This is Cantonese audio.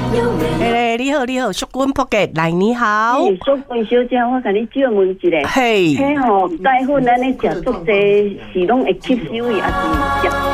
你好，你好，淑君仆嘅，来你好。 淑君小姐，我甲你借问一下， 嘿， 迄吼钙粉咱咧食足济，是拢会吸收伊，还是食？